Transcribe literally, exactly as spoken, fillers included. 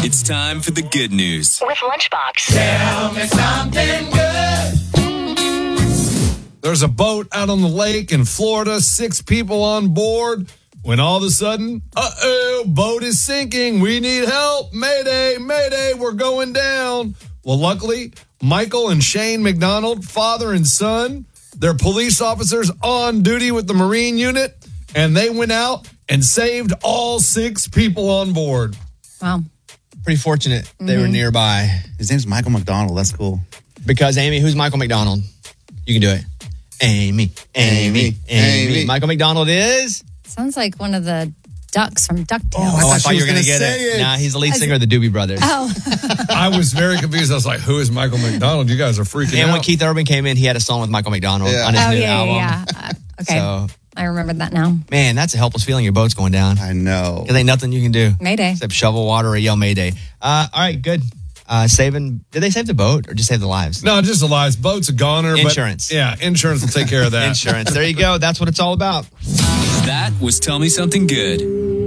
It's time for the good news with Lunchbox. Tell me something good. There's a boat out on the lake in Florida, six people on board, when all of a sudden, uh-oh, boat is sinking. We need help. Mayday, mayday, we're going down. Well, luckily, Michael and Shane McDonald, father and son, they're police officers on duty with the Marine unit, and they went out and saved all six people on board. Wow. Pretty fortunate they Mm-hmm. were nearby. His name's Michael McDonald. That's cool. Because, Amy, who's Michael McDonald? You can do it. Amy, Amy, Amy. Amy. Michael McDonald is? Sounds like one of the ducks from DuckTales. Oh, I thought, she you were was going to gonna get say it. it. Nah, he's the lead singer of the Doobie Brothers. Oh, I was very confused. I was like, who is Michael McDonald? You guys are freaking And out. when Keith Urban came in, he had a song with Michael McDonald Yeah. on his oh new yeah, album. yeah, yeah. Uh, okay, So, I remembered that now. man, that's a helpless feeling. Your boat's going down. I know. Because ain't nothing you can do. Mayday. Except shovel water or yell Mayday. Uh, all right, good. Uh, saving, did they save the boat or just save the lives? No, just the lives. Boat's a goner. Insurance. But yeah, insurance will take care of that. Insurance. There you go. That's what it's all about. That was Tell Me Something Good.